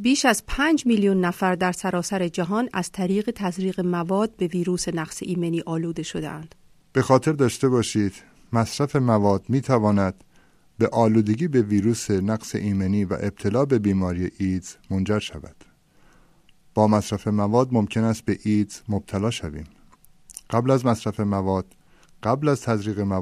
بیش از 5 میلیون نفر در سراسر جهان از طریق تزریق مواد به ویروس نقص ایمنی آلوده شدند. به خاطر داشته باشید مصرف مواد می تواند به آلودگی به ویروس نقص ایمنی و ابتلا به بیماری ایدز منجر شود. با مصرف مواد ممکن است به ایدز مبتلا شویم. قبل از مصرف مواد، قبل از تزریق مواد